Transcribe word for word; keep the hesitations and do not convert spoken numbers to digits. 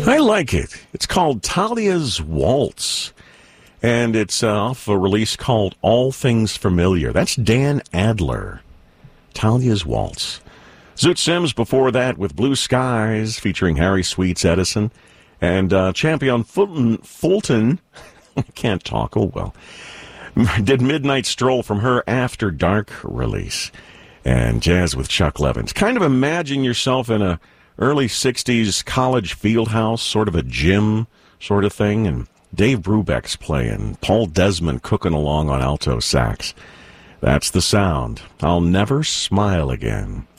I like it. It's called Talia's Waltz, and it's uh, off a release called All Things Familiar. That's Dan Adler. Talia's Waltz. Zoot Sims before that with Blue Skies, featuring Harry Sweets Edison, and uh, Champion Fulton, Fulton I can't talk, oh well, did Midnight Stroll from her After Dark release. And jazz with Chuck Levins. Kind of imagine yourself in a early sixties college field house, sort of a gym sort of thing, and Dave Brubeck's playing, Paul Desmond cooking along on alto sax. That's the sound. I'll Never Smile Again.